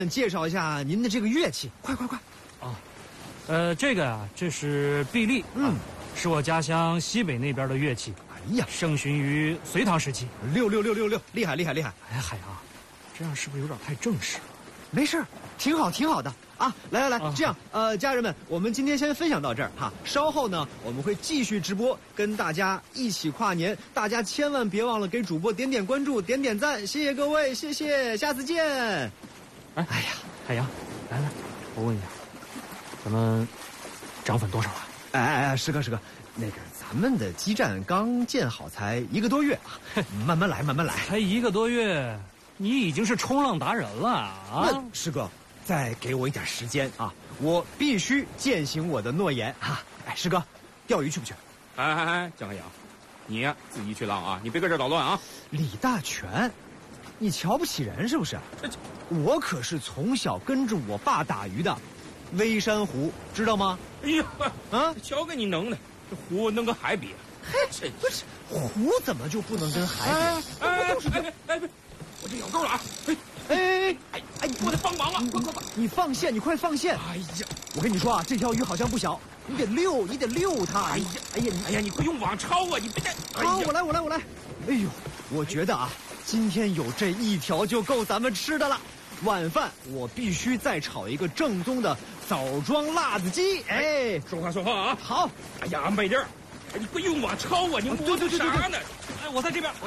介绍一下您的这个乐器，快！ 这个啊，这是碧丽，是我家乡西北那边的乐器。 哎呀， 盛行于隋唐时期。 6，厉害！ 哎，海洋，这样是不是有点太正式了？ 没事，挺好的啊！来，这样，家人们，我们今天先分享到这儿哈。稍后呢，我们会继续直播，跟大家一起跨年。大家千万别忘了给主播点点关注、点点赞，谢谢各位，谢谢，下次见。 哎呀，海洋，来，我问一下，咱们涨粉多少了？ 哎，师哥，那个咱们的基站刚建好，才1个多月啊，慢慢来。 才1个多月，你已经是冲浪达人了啊！ 那师哥，再给我一点时间啊，我必须践行我的诺言啊！哎，师哥，钓鱼去不去？ 哎，江海洋，你呀自己去浪啊，你别搁这捣乱啊！ 李大全，你瞧不起人是不是？我可是从小跟着我爸打鱼的，微山湖知道吗？ 哎呀， 啊， 瞧给你能的，这湖能跟海比？ 嘿，不是湖怎么就不能跟海比？ 哎，我这咬钩了啊！哎，我得帮忙啊！快！ 你放线，你快放线！ 哎呀， 我跟你说啊，这条鱼好像不小，你得溜它。 哎呀，你快用网抄啊！你别再…… 好，我来。哎呦，我觉得啊，今天有这一条就够咱们吃的了。晚饭我必须再炒一个正宗的枣庄辣子鸡。哎， 说话啊！ 好。 哎呀，美弟儿，你快用网抄啊！你摸着啥呢？ 哎，我在这边。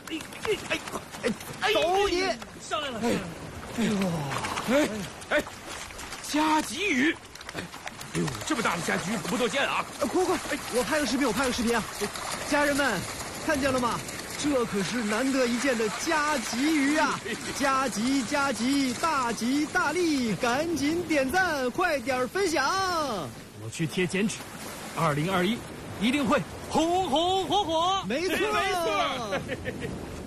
走你！ 上来了。 哎，夹鲫鱼！哎呦，这么大的夹鲫鱼可不多见啊！ 快！我拍个视频啊！家人们，看见了吗？这可是难得一见的夹鲫鱼啊！加急，大吉大利！赶紧点赞，快点分享！ 我去贴剪纸，2021一定会红红火火！ 没错。